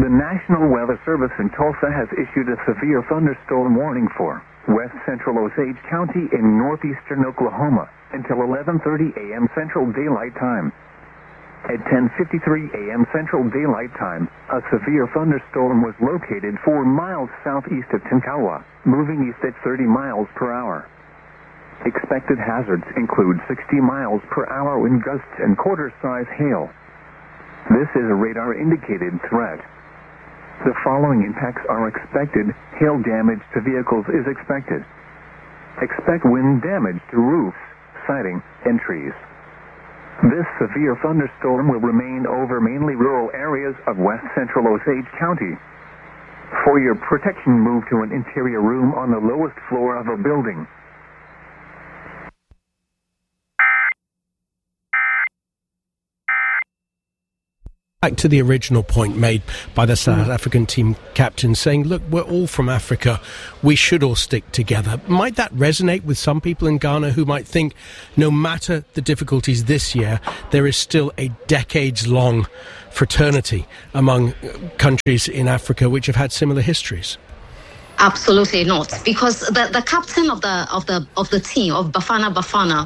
The National Weather Service in Tulsa has issued a severe thunderstorm warning for west central Osage County in northeastern Oklahoma until 11:30 a.m. Central Daylight Time. At 10:53 a.m. Central Daylight Time, a severe thunderstorm was located 4 miles southeast of Tinkawa, moving east at 30 miles per hour. Expected hazards include 60 miles per hour wind gusts and quarter-size hail. This is a radar-indicated threat. The following impacts are expected. Hail damage to vehicles is expected. Expect wind damage to roofs, siding, and trees. This severe thunderstorm will remain over mainly rural areas of west central Osage County. For your protection, move to an interior room on the lowest floor of a building. Back to the original point made by the South African team captain saying, look, we're all from Africa. We should all stick together. Might that resonate with some people in Ghana who might think no matter the difficulties this year, there is still a decades-long fraternity among countries in Africa which have had similar histories? Absolutely not, because the captain of the team, of Bafana,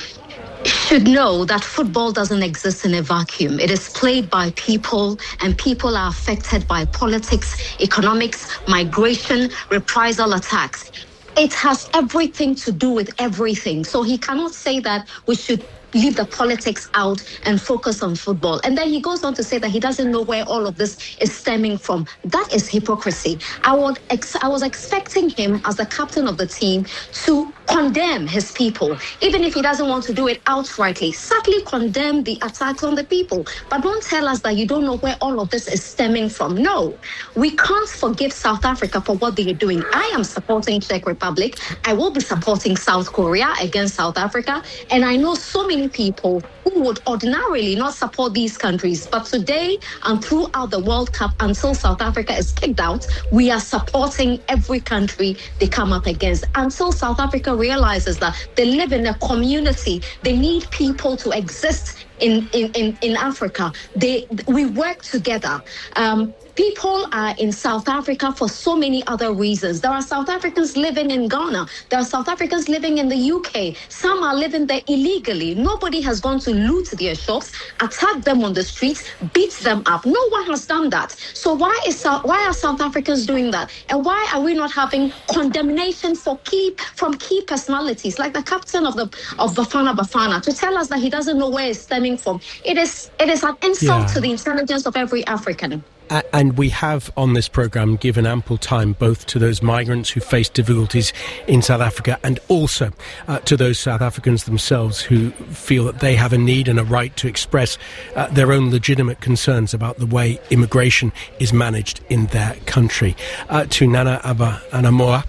should know that football doesn't exist in a vacuum. It is played by people, and people are affected by politics, economics, migration, reprisal attacks. It has everything to do with everything. So he cannot say that we should leave the politics out and focus on football. And then he goes on to say that he doesn't know where all of this is stemming from. That is hypocrisy. I was expecting him as the captain of the team to condemn his people, even if he doesn't want to do it outrightly. Certainly condemn the attacks on the people, but don't tell us that you don't know where all of this is stemming from. No, we can't forgive South Africa for what they are doing. I am supporting Czech Republic. I will be supporting South Korea against South Africa, and I know so many people who would ordinarily not support these countries, but today and throughout the World Cup until South Africa is kicked out, we are supporting every country they come up against. Until South Africa realizes that they live in a community, they need people to exist in Africa. We work together. People are in South Africa for so many other reasons. There are South Africans living in Ghana. There are South Africans living in the UK. Some are living there illegally. Nobody has gone to loot their shops, attack them on the streets, beat them up. No one has done that. So why are South Africans doing that? And why are we not having condemnation from key personalities like the captain of Bafana to tell us that he doesn't know where it's stemming from? It is an insult to the intelligence of every African. And we have on this programme given ample time both to those migrants who face difficulties in South Africa and also to those South Africans themselves who feel that they have a need and a right to express their own legitimate concerns about the way immigration is managed in their country. To Nana Aba-Anamoa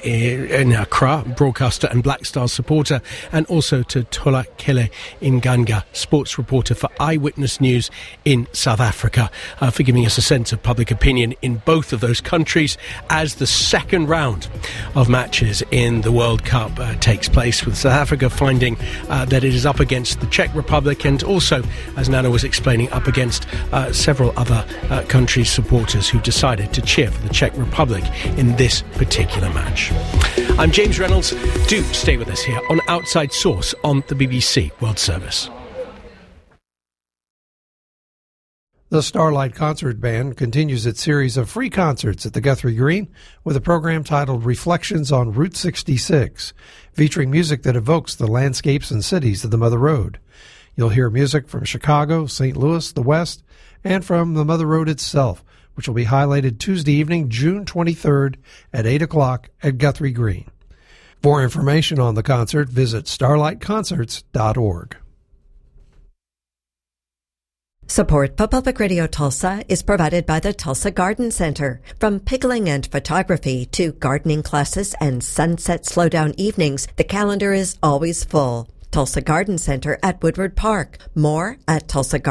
in Accra, broadcaster and Black Stars supporter, and also to Tola Kele Inganga, sports reporter for Eyewitness News in South Africa, for giving us a sense of public opinion in both of those countries as the second round of matches in the World Cup takes place, with South Africa finding that it is up against the Czech Republic and also, as Nana was explaining, up against several other countries' supporters who decided to cheer for the Czech Republic in this particular match. I'm James Reynolds. Do stay with us here on Outside Source on the BBC World Service. The Starlight Concert Band continues its series of free concerts at the Guthrie Green with a program titled Reflections on Route 66, featuring music that evokes the landscapes and cities of the Mother Road. You'll hear music from Chicago, St. Louis, the West, and from the Mother Road itself, which will be highlighted Tuesday evening, June 23rd at 8 o'clock at Guthrie Green. For information on the concert, visit starlightconcerts.org. Support for Public Radio Tulsa is provided by the Tulsa Garden Center. From pickling and photography to gardening classes and sunset slowdown evenings, the calendar is always full. Tulsa Garden Center at Woodward Park. More at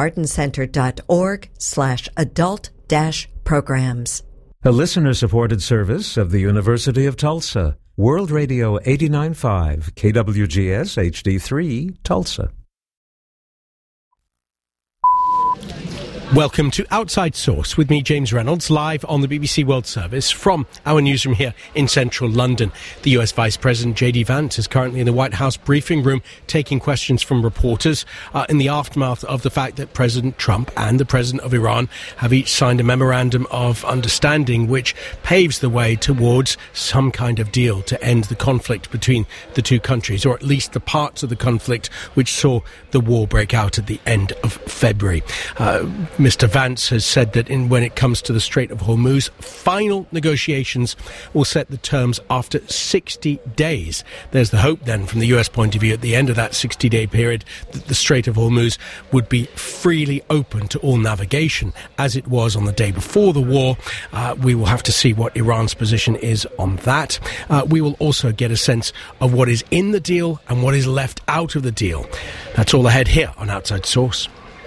tulsagardencenter.org/adult-programs. A listener-supported service of the University of Tulsa. World Radio 89.5, KWGS HD3, Tulsa. Welcome to Outside Source with me, James Reynolds, live on the BBC World Service from our newsroom here in central London. The US Vice President J.D. Vance is currently in the White House briefing room taking questions from reporters in the aftermath of the fact that President Trump and the President of Iran have each signed a memorandum of understanding which paves the way towards some kind of deal to end the conflict between the two countries, or at least the parts of the conflict which saw the war break out at the end of February. Mr. Vance has said that when it comes to the Strait of Hormuz, final negotiations will set the terms after 60 days. There's the hope then, from the US point of view, at the end of that 60-day period, that the Strait of Hormuz would be freely open to all navigation, as it was on the day before the war. We will have to see what Iran's position is on that. We will also get a sense of what is in the deal and what is left out of the deal. That's all ahead here on Outside Source.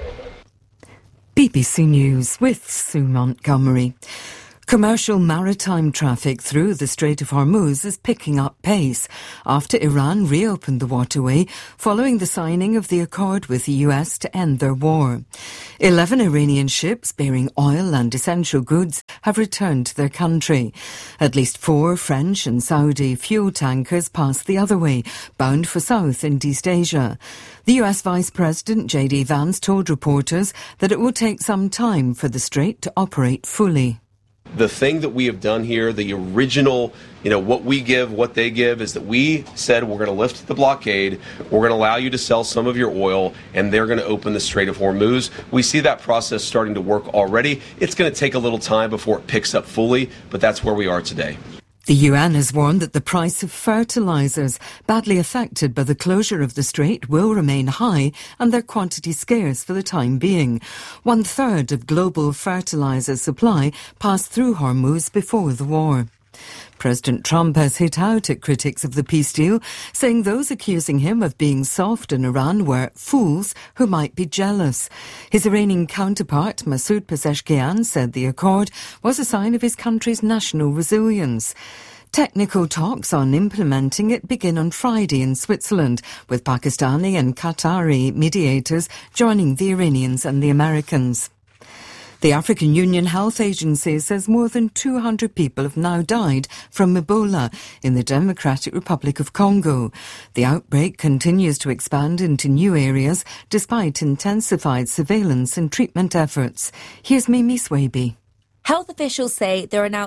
BBC News with Sue Montgomery. Commercial maritime traffic through the Strait of Hormuz is picking up pace after Iran reopened the waterway following the signing of the accord with the US to end their war. 11 Iranian ships bearing oil and essential goods have returned to their country. At least 4 French and Saudi fuel tankers passed the other way, bound for South and East Asia. The US Vice President J.D. Vance told reporters that it will take some time for the strait to operate fully. The thing that we have done here, the original, what we give, what they give, is that we said we're going to lift the blockade, we're going to allow you to sell some of your oil, and they're going to open the Strait of Hormuz. We see that process starting to work already. It's going to take a little time before it picks up fully, but that's where we are today. The UN has warned that the price of fertilisers badly affected by the closure of the strait will remain high and their quantity scarce for the time being. 1/3 of global fertiliser supply passed through Hormuz before the war. President Trump has hit out at critics of the peace deal, saying those accusing him of being soft in Iran were fools who might be jealous. His Iranian counterpart, Masoud Pezeshkian, said the accord was a sign of his country's national resilience. Technical talks on implementing it begin on Friday in Switzerland, with Pakistani and Qatari mediators joining the Iranians and the Americans. The African Union Health Agency says more than 200 people have now died from Ebola in the Democratic Republic of Congo. The outbreak continues to expand into new areas despite intensified surveillance and treatment efforts. Here's Mimi Swaby. Health officials say there are now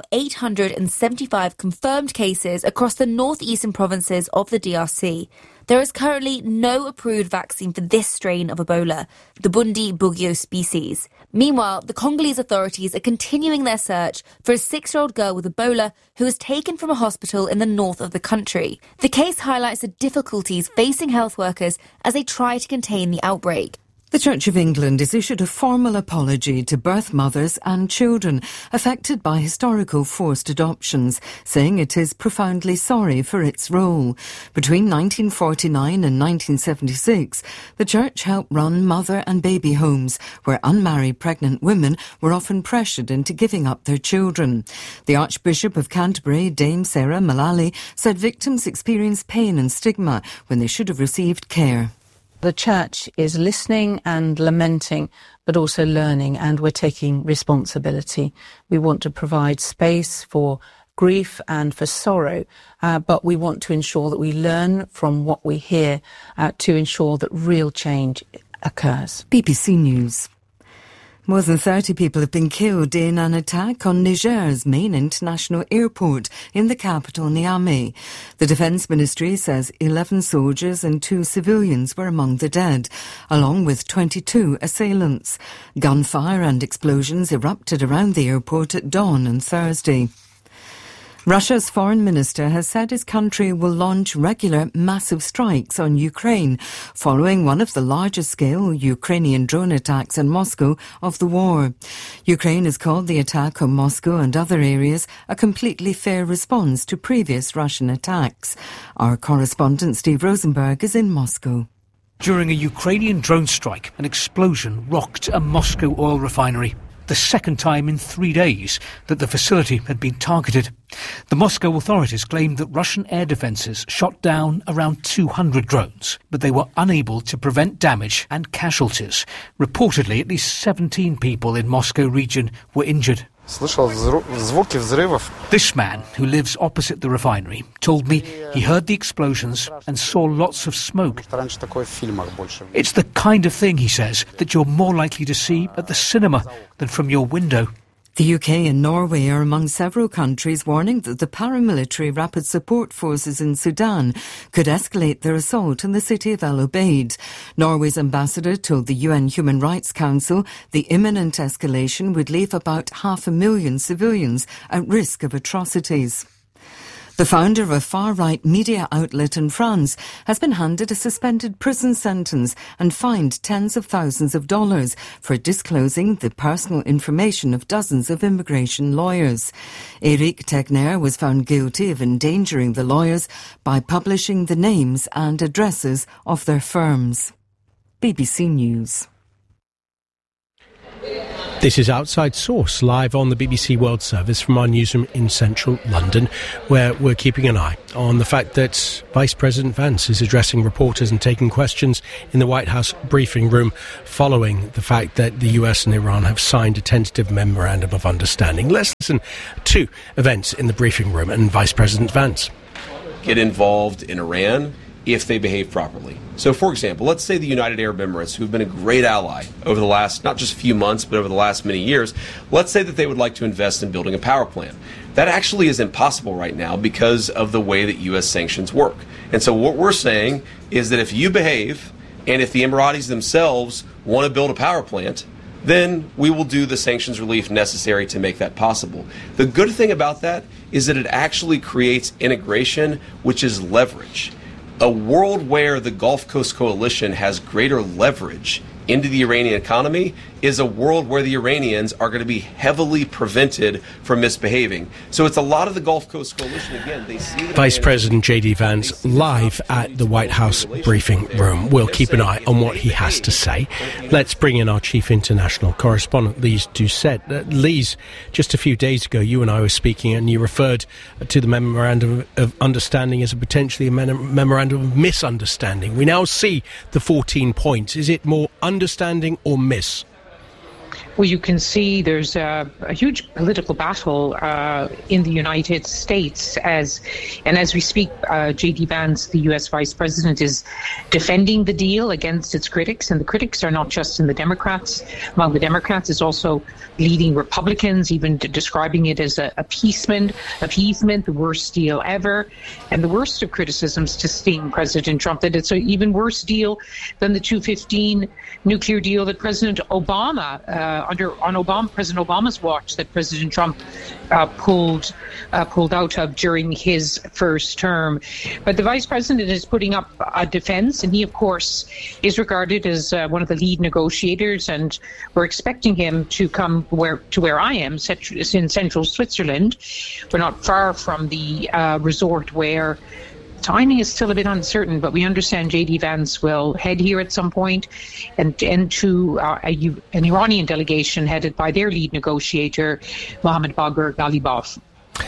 875 confirmed cases across the northeastern provinces of the DRC. There is currently no approved vaccine for this strain of Ebola, the Bundibugyo species. Meanwhile, the Congolese authorities are continuing their search for a 6-year-old girl with Ebola who was taken from a hospital in the north of the country. The case highlights the difficulties facing health workers as they try to contain the outbreak. The Church of England has issued a formal apology to birth mothers and children affected by historical forced adoptions, saying it is profoundly sorry for its role. Between 1949 and 1976, the Church helped run mother and baby homes, where unmarried pregnant women were often pressured into giving up their children. The Archbishop of Canterbury, Dame Sarah Mullally, said victims experience pain and stigma when they should have received care. The Church is listening and lamenting, but also learning, and we're taking responsibility. We want to provide space for grief and for sorrow, but we want to ensure that we learn from what we hear to ensure that real change occurs. BBC News. More than 30 people have been killed in an attack on Niger's main international airport in the capital, Niamey. The Defence Ministry says 11 soldiers and 2 civilians were among the dead, along with 22 assailants. Gunfire and explosions erupted around the airport at dawn on Thursday. Russia's foreign minister has said his country will launch regular massive strikes on Ukraine, following one of the largest-scale Ukrainian drone attacks on Moscow of the war. Ukraine has called the attack on Moscow and other areas a completely fair response to previous Russian attacks. Our correspondent Steve Rosenberg is in Moscow. During a Ukrainian drone strike, an explosion rocked a Moscow oil refinery. the second time in 3 days that the facility had been targeted. The Moscow authorities claimed that Russian air defences shot down around 200 drones, but they were unable to prevent damage and casualties. Reportedly, at least 17 people in Moscow region were injured. This man, who lives opposite the refinery, told me he heard the explosions and saw lots of smoke. It's the kind of thing, he says, that you're more likely to see at the cinema than from your window. The UK and Norway are among several countries warning that the paramilitary Rapid Support Forces in Sudan could escalate their assault in the city of El Obeid. Norway's ambassador told the UN Human Rights Council the imminent escalation would leave about 500,000 civilians at risk of atrocities. The founder of a far-right media outlet in France has been handed a suspended prison sentence and fined tens of thousands of dollars for disclosing the personal information of dozens of immigration lawyers. Eric Tegner was found guilty of endangering the lawyers by publishing the names and addresses of their firms. BBC News. This is Outside Source, live on the BBC World Service from our newsroom in central London, where we're keeping an eye on the fact that Vice President Vance is addressing reporters and taking questions in the White House briefing room following the fact that the US and Iran have signed a tentative memorandum of understanding. Let's listen to events in the briefing room and Vice President Vance. Get involved in Iran if they behave properly. So, for example, let's say the United Arab Emirates, who've been a great ally over the last, not just few months, but over the last many years, let's say that they would like to invest in building a power plant. That actually is impossible right now because of the way that U.S. sanctions work. And so what we're saying is that if you behave, and if the Emiratis themselves want to build a power plant, then we will do the sanctions relief necessary to make that possible. The good thing about that is that it actually creates integration, which is leverage. A world where the Gulf Coast Coalition has greater leverage into the Iranian economy is a world where the Iranians are going to be heavily prevented from misbehaving. So it's a lot of the Gulf Coast Coalition, again, they see... Vice President J.D. Vance live at the White House briefing room. We'll keep an eye on what he has to say. Let's bring in our chief international correspondent, Lise Doucette. Lise, just a few days ago, you and I were speaking and you referred to the Memorandum of Understanding as a potentially a Memorandum of Misunderstanding. We now see the 14 points. Is it more understanding or miss? Well, you can see there's a huge political battle in the United States as we speak. J.D. Vance, the U.S. Vice President, is defending the deal against its critics, and the critics are not just in the Democrats. Among the Democrats is also leading Republicans, even describing it as appeasement, the worst deal ever, and the worst of criticisms to sting President Trump, that it's an even worse deal than the 2015 nuclear deal that President Obama, President Obama's watch, that President Trump pulled out of during his first term. But the Vice President is putting up a defense, and he, of course, is regarded as one of the lead negotiators, and we're expecting him to come where I am, in central Switzerland. We're not far from the resort where timing is still a bit uncertain, but we understand J.D. Vance will head here at some point and to an Iranian delegation headed by their lead negotiator, Mohammad Bagher Ghalibaf.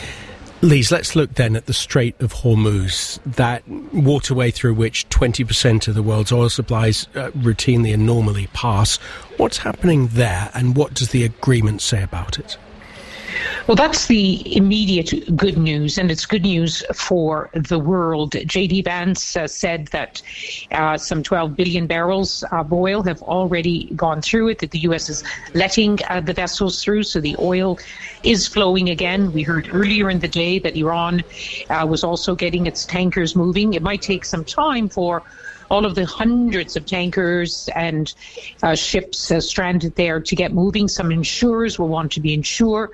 Lise, let's look then at the Strait of Hormuz, that waterway through which 20% of the world's oil supplies routinely and normally pass. What's happening there, and what does the agreement say about it? Well, that's the immediate good news, and it's good news for the world. J.D. Vance said that some 12 billion barrels of oil have already gone through it, that the U.S. is letting the vessels through, so the oil is flowing again. We heard earlier in the day that Iran was also getting its tankers moving. It might take some time for all of the hundreds of tankers and ships stranded there to get moving. Some insurers will want to be sure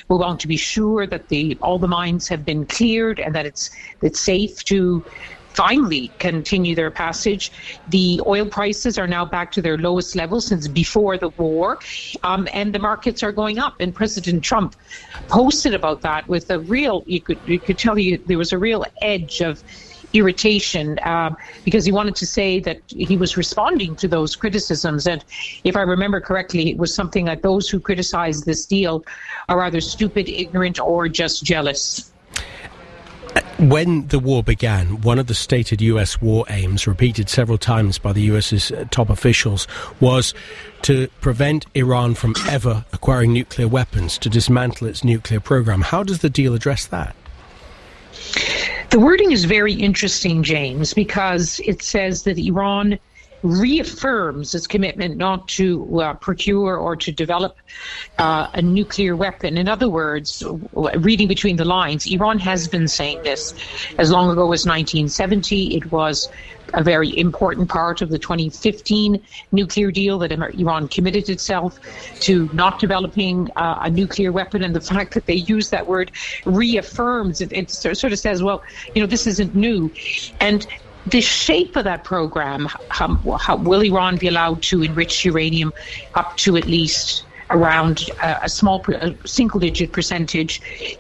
that all the mines have been cleared and that it's safe to finally continue their passage. The oil prices are now back to their lowest level since before the war, and the markets are going up. And President Trump posted about that with a real, you could tell there was a real edge of irritation because he wanted to say that he was responding to those criticisms. And if I remember correctly, it was something like those who criticize this deal are either stupid, ignorant, or just jealous. When the war began, one of the stated US war aims, repeated several times by the US's top officials, was to prevent Iran from ever acquiring nuclear weapons, to dismantle its nuclear program. How does the deal address that? The wording is very interesting, James, because it says that Iran reaffirms its commitment not to procure or to develop a nuclear weapon. In other words, reading between the lines, Iran has been saying this as long ago as 1970. It was a very important part of the 2015 nuclear deal that Iran committed itself to not developing a nuclear weapon. And the fact that they use that word reaffirms, it sort of says, well, this isn't new. And the shape of that program, how will Iran be allowed to enrich uranium up to at least around a single-digit percentage,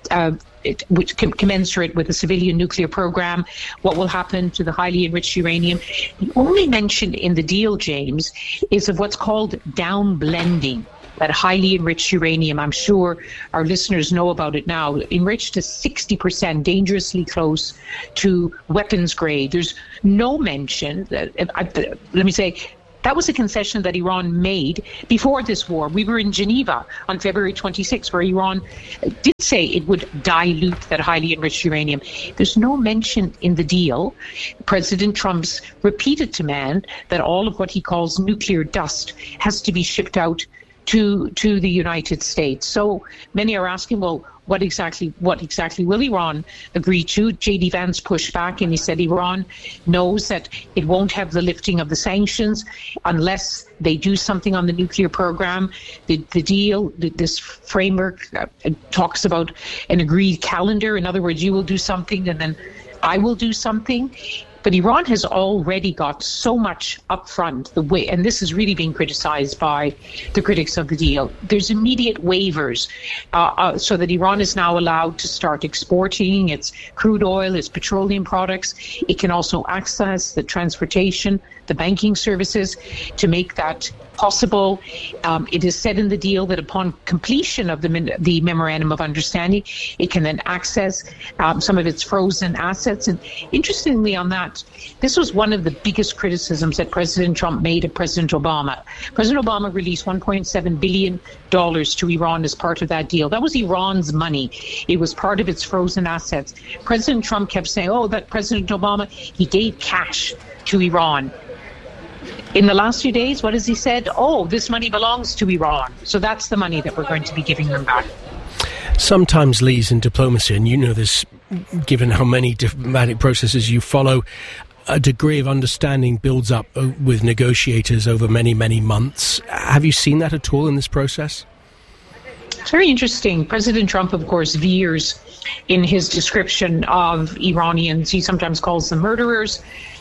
which commensurate with the civilian nuclear program? What will happen to the highly enriched uranium? The only mention in the deal, James, is of what's called downblending. That highly enriched uranium, I'm sure our listeners know about it now, enriched to 60%, dangerously close to weapons grade. There's no mention, let me say, that was a concession that Iran made before this war. We were in Geneva on February 26, where Iran did say it would dilute that highly enriched uranium. There's no mention in the deal, President Trump's repeated demand that all of what he calls nuclear dust has to be shipped out to the United States. So many are asking, well, what exactly will Iran agree to? J.D. Vance pushed back and he said Iran knows that it won't have the lifting of the sanctions unless they do something on the nuclear program. The deal, this framework talks about an agreed calendar. In other words, you will do something and then I will do something. But Iran has already got so much up front, and this is really being criticized by the critics of the deal. There's immediate waivers so that Iran is now allowed to start exporting its crude oil, its petroleum products. It can also access the transportation, the banking services to make that possible. It is said in the deal that upon completion of the Memorandum of Understanding, it can then access some of its frozen assets. And interestingly on that, this was one of the biggest criticisms that President Trump made of President Obama. President Obama released $1.7 billion to Iran as part of that deal. That was Iran's money. It was part of its frozen assets. President Trump kept saying, that President Obama, he gave cash to Iran. In the last few days, what has he said? This money belongs to Iran. So that's the money that we're going to be giving them back. Sometimes, Lise, in diplomacy, and you know this, given how many diplomatic processes you follow, a degree of understanding builds up with negotiators over many, many months. Have you seen that at all in this process? It's very interesting. President Trump, of course, veers in his description of Iranians. He sometimes calls them murderers.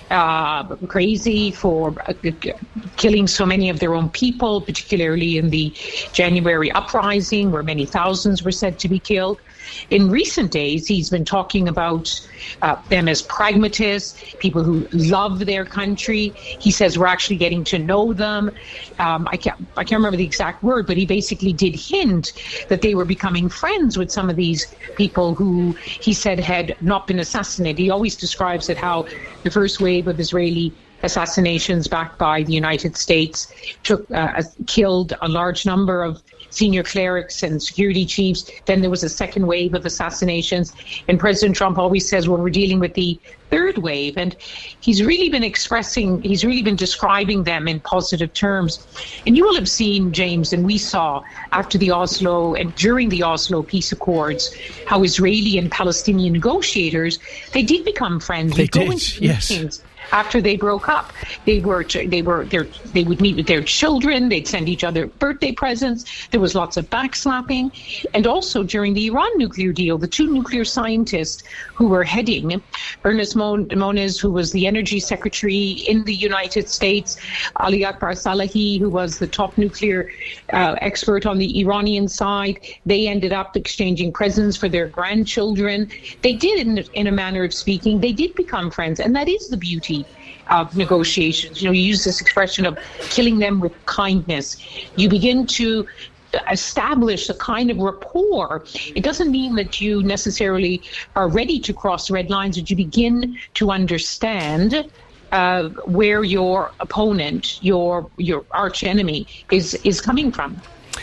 Crazy for killing so many of their own people, particularly in the January uprising, where many thousands were said to be killed. In recent days, he's been talking about them as pragmatists, people who love their country. He says we're actually getting to know them. I can't remember the exact word, but he basically did hint that they were becoming friends with some of these people who he said had not been assassinated. He always describes it how the first wave of Israeli assassinations backed by the United States killed a large number of senior clerics and security chiefs. Then there was a second wave of assassinations. And President Trump always says, well, we're dealing with the third wave. And he's really been describing them in positive terms. And you will have seen, James, and we saw after the Oslo and during the Oslo peace accords, how Israeli and Palestinian negotiators, they did become friends. They did, yes. after they broke up. They would meet with their children. They'd send each other birthday presents. There was lots of backslapping. And also during the Iran nuclear deal, the two nuclear scientists who were heading, Ernest Moniz, who was the energy secretary in the United States, Ali Akbar Salehi, who was the top nuclear expert on the Iranian side, they ended up exchanging presents for their grandchildren. They did, in a manner of speaking, they did become friends. And that is the beauty of negotiations. You use this expression of killing them with kindness. You begin to establish a kind of rapport. It doesn't mean that you necessarily are ready to cross red lines, but you begin to understand where your opponent, your arch enemy, is coming from.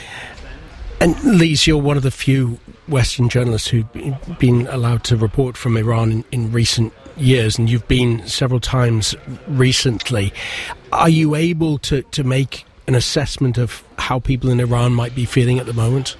And Lise, you're one of the few Western journalists who've been allowed to report from Iran in recent years, and you've been several times recently. Are you able to make an assessment of how people in Iran might be feeling at the moment?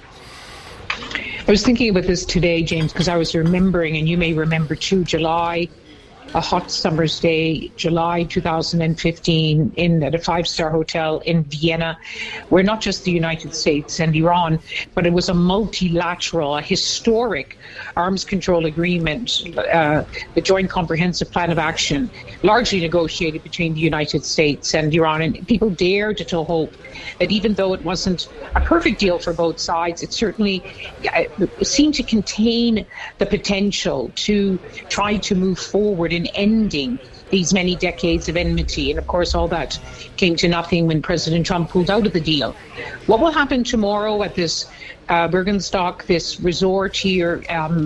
I was thinking about this today, James, because I was remembering, and you may remember too, July, a hot summer's day, July 2015, at a five-star hotel in Vienna, where not just the United States and Iran, but it was a multilateral, a historic arms control agreement, the Joint Comprehensive Plan of Action, largely negotiated between the United States and Iran. And people dared to hope that even though it wasn't a perfect deal for both sides, it certainly seemed to contain the potential to try to move forward in ending these many decades of enmity. And of course, all that came to nothing when President Trump pulled out of the deal. What will happen tomorrow at this Bergenstock, this resort here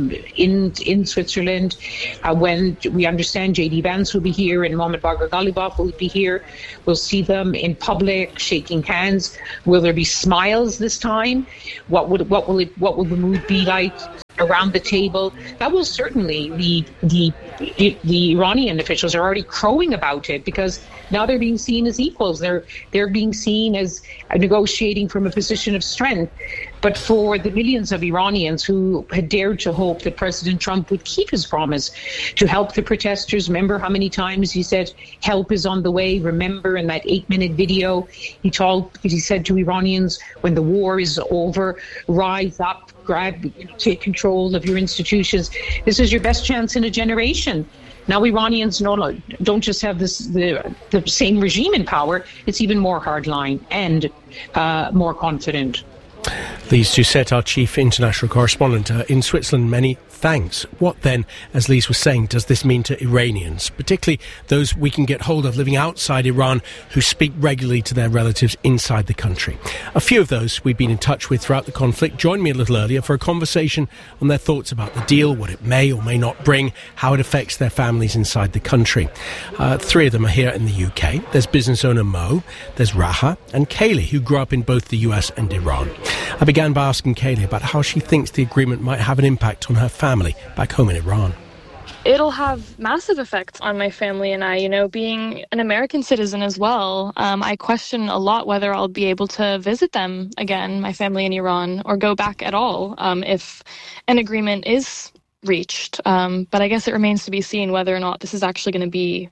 in Switzerland, when we understand J.D. Vance will be here and Mohamed Bagher Ghalibaf will be here. We'll see them in public, shaking hands. Will there be smiles this time? What will the mood be like around the table? That will certainly, the Iranian officials are already crowing about it, because now they're being seen as equals. They're being seen as negotiating from a position of strength. But for the millions of Iranians who had dared to hope that President Trump would keep his promise to help the protesters, remember how many times he said help is on the way? Remember in that 8-minute video, he said to Iranians, when the war is over, rise up, take control of your institutions. This is your best chance in a generation. Now Iranians don't just have the same regime in power, it's even more hardline and more confident. Lise Doucette, our chief international correspondent in Switzerland, many thanks. What then, as Lise was saying, does this mean to Iranians, particularly those we can get hold of living outside Iran who speak regularly to their relatives inside the country? A few of those we've been in touch with throughout the conflict joined me a little earlier for a conversation on their thoughts about the deal, what it may or may not bring, how it affects their families inside the country. Three of them are here in the UK. There's business owner Mo, there's Raha, and Kaylee, who grew up in both the US and Iran. I began by asking Kaylee about how she thinks the agreement might have an impact on her family back home in Iran. It'll have massive effects on my family and I. Being an American citizen as well, I question a lot whether I'll be able to visit them again, my family in Iran, or go back at all if an agreement is reached. But I guess it remains to be seen whether or not this is actually going to be,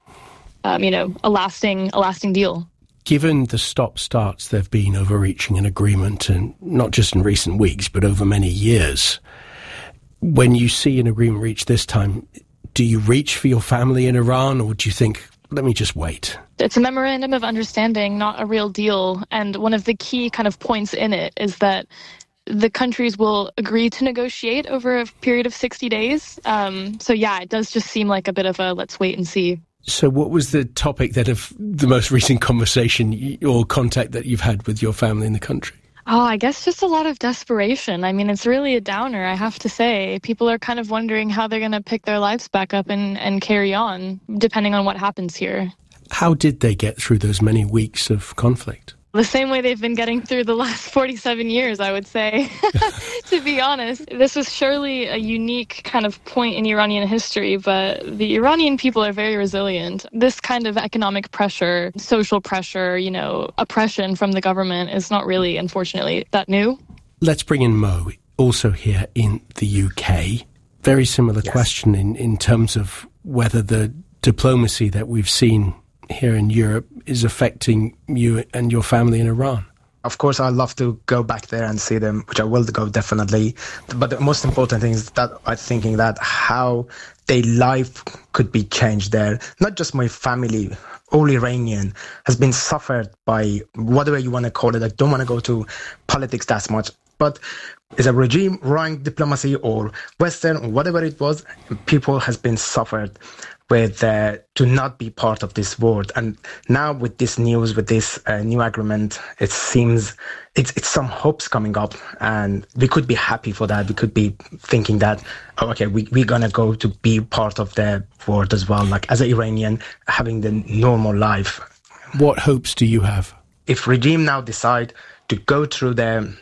a lasting deal. Given the stop-starts there have been over reaching an agreement, and not just in recent weeks, but over many years, when you see an agreement reached this time, do you reach for your family in Iran, or do you think, let me just wait? It's a memorandum of understanding, not a real deal. And one of the key kind of points in it is that the countries will agree to negotiate over a period of 60 days. It does just seem like a bit of a let's wait and see. So what was the topic then of the most recent conversation or contact that you've had with your family in the country? Oh, I guess just a lot of desperation. I mean, it's really a downer, I have to say. People are kind of wondering how they're going to pick their lives back up and carry on, depending on what happens here. How did they get through those many weeks of conflict? The same way they've been getting through the last 47 years, I would say, to be honest. This was surely a unique kind of point in Iranian history, but the Iranian people are very resilient. This kind of economic pressure, social pressure, oppression from the government is not really, unfortunately, that new. Let's bring in Mo, also here in the UK. Very similar question in terms of whether the diplomacy that we've seen here in Europe is affecting you and your family in Iran. Of course, I'd love to go back there and see them, which I will go definitely. But the most important thing is that I'm thinking that how their life could be changed there. Not just my family, all Iranian has been suffered by whatever you want to call it. I don't want to go to politics that much, but is a regime, wrong diplomacy or Western or whatever it was, people has been suffered with to not be part of this world. And now with this news, with this new agreement, it seems it's some hopes coming up, and we could be happy for that. We could be thinking that, oh, okay, we're going to go to be part of the world as well, like as an Iranian, having the normal life. What hopes do you have? If regime now decide to go through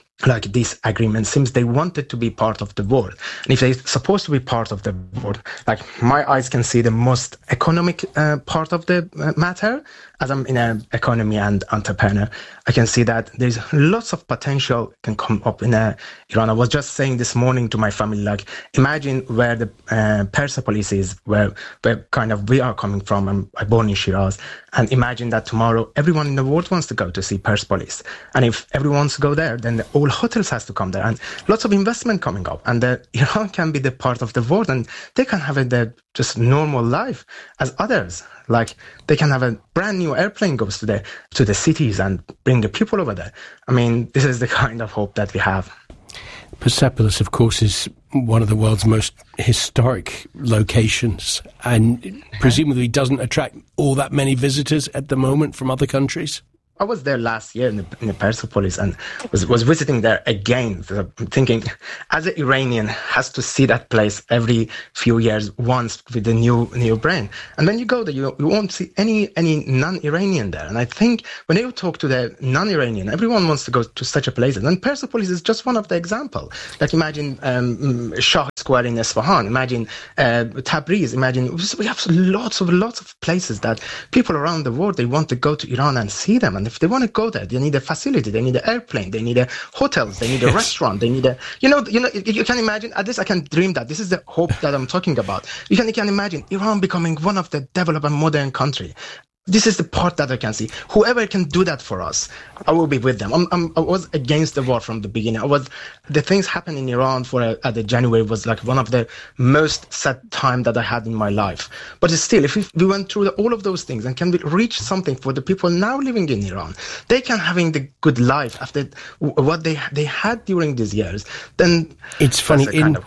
this agreement, seems they wanted to be part of the world. And if they're supposed to be part of the world, like my eyes can see the most economic part of the matter, as I'm in an economy and entrepreneur, I can see that there's lots of potential can come up in Iran. I was just saying this morning to my family, like, imagine where the Persepolis is, where kind of we are coming from. I'm born in Shiraz. And imagine that tomorrow everyone in the world wants to go to see Persepolis. And if everyone wants to go there, then all hotels has to come there and lots of investment coming up. And Iran can be the part of the world, and they can have a just normal life as others. Like, they can have a brand new airplane goes to the cities and bring the people over there. I mean, this is the kind of hope that we have. Persepolis, of course, is one of the world's most historic locations, and presumably doesn't attract all that many visitors at the moment from other countries. I was there last year in the Persepolis and was visiting there again. So I'm thinking, as an Iranian, has to see that place every few years once with a new brain. And when you go there, you won't see any non-Iranian there. And I think when you talk to the non-Iranian, everyone wants to go to such a place. And Persepolis is just one of the example. Like, imagine Shah Square in Isfahan. Imagine Tabriz. Imagine we have lots of places that people around the world, they want to go to Iran and see them. And if they want to go there, they need a facility, they need an airplane, they need a hotels, they need a restaurant, they need a, you can imagine, at least I can dream that. This is the hope that I'm talking about. You can imagine Iran becoming one of the developed and modern country. This is the part that I can see. Whoever can do that for us, I will be with them. I was against the war from the beginning. The things happened in Iran at the January was like one of the most sad time that I had in my life. But still, if we went through all of those things and can we reach something for the people now living in Iran, they can having the good life after what they had during these years, then it's funny.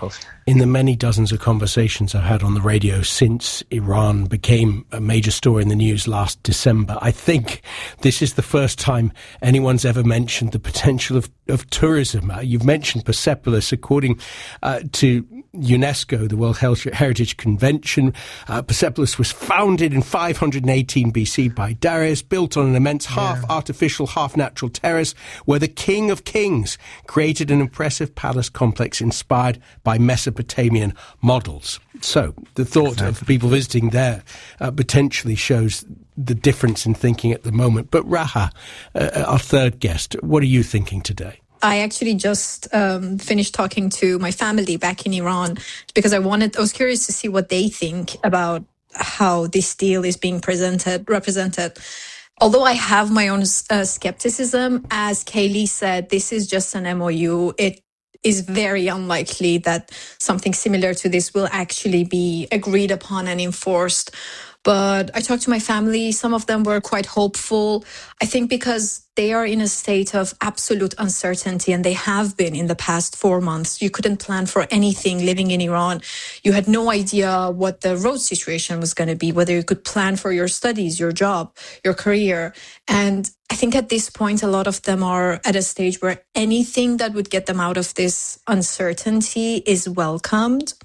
In the many dozens of conversations I've had on the radio since Iran became a major story in the news last December, I think this is the first time anyone's ever mentioned the potential of tourism. You've mentioned Persepolis. According to UNESCO, the World Heritage Convention, Persepolis was founded in 518 BC by Darius, built on an immense half-artificial, half-natural terrace where the King of Kings created an impressive palace complex inspired by Mesopotamian models. So the thought of people visiting there potentially shows the difference in thinking at the moment. But Raha, our third guest, what are you thinking today? I actually just finished talking to my family back in Iran because I was curious to see what they think about how this deal is being represented. Although I have my own skepticism, as Kaylee said, this is just an MOU. It is very unlikely that something similar to this will actually be agreed upon and enforced. But I talked to my family. Some of them were quite hopeful. I think because they are in a state of absolute uncertainty, and they have been in the past 4 months. You couldn't plan for anything living in Iran. You had no idea what the road situation was going to be, whether you could plan for your studies, your job, your career. And I think at this point, a lot of them are at a stage where anything that would get them out of this uncertainty is welcomed.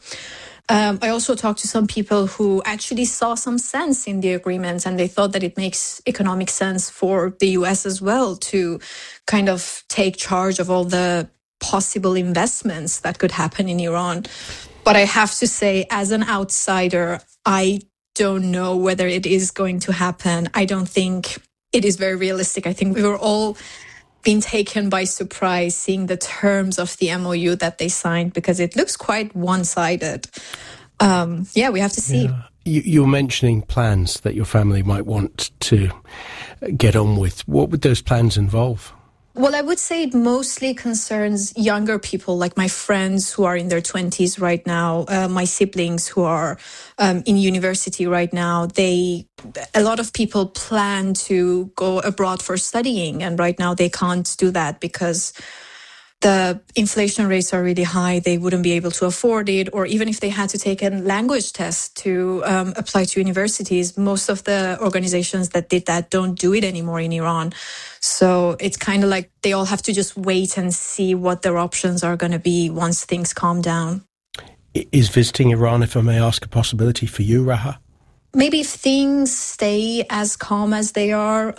I also talked to some people who actually saw some sense in the agreement, and they thought that it makes economic sense for the US as well to kind of take charge of all the possible investments that could happen in Iran. But I have to say, as an outsider, I don't know whether it is going to happen. I don't think it is very realistic. I think we were all been taken by surprise seeing the terms of the MOU that they signed, because it looks quite one-sided. We have to see. You're mentioning plans that your family might want to get on with. What would those plans involve? Well, I would say it mostly concerns younger people, like my friends who are in their 20s right now, my siblings who are in university right now. A lot of people plan to go abroad for studying, and right now they can't do that because the inflation rates are really high. They wouldn't be able to afford it. Or even if they had to take a language test to apply to universities, most of the organizations that did that don't do it anymore in Iran. So it's kind of like they all have to just wait and see what their options are going to be once things calm down. Is visiting Iran, if I may ask, a possibility for you, Raha? Maybe if things stay as calm as they are,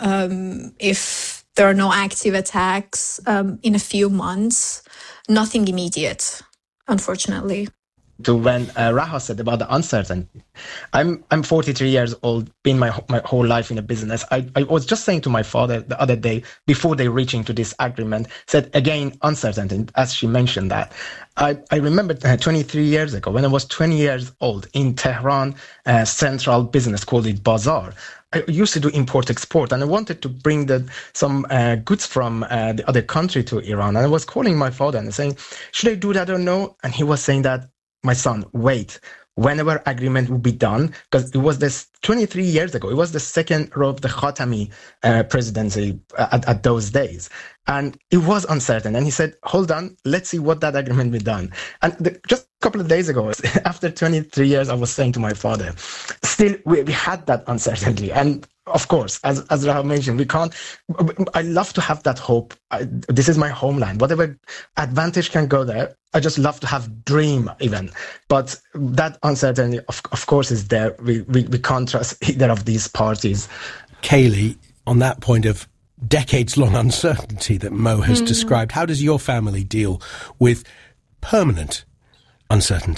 if there are no active attacks in a few months, nothing immediate, unfortunately. To when Raha said about the uncertainty, I'm 43 years old, been my whole life in a business. I was just saying to my father the other day, before they reaching to this agreement, said again, uncertainty, as she mentioned that. I remember 23 years ago, when I was 20 years old, in Tehran, central business called it Bazaar. I used to do import-export, and I wanted to bring some goods from the other country to Iran. And I was calling my father and saying, should I do that or no? And he was saying that, my son, wait, whenever agreement will be done, because it was this 23 years ago, it was the second of the Khatami presidency at those days. And it was uncertain. And he said, hold on, let's see what that agreement will be done. And just a couple of days ago, after 23 years, I was saying to my father, still, we had that uncertainty. And of course, as Raha mentioned, I love to have that hope. This is my homeland. Whatever advantage can go there, I just love to have dream even. But that uncertainty, of course, is there. We can't trust either of these parties. Kaylee, on that point of decades-long uncertainty that Mo has described, how does your family deal with permanent uncertainty?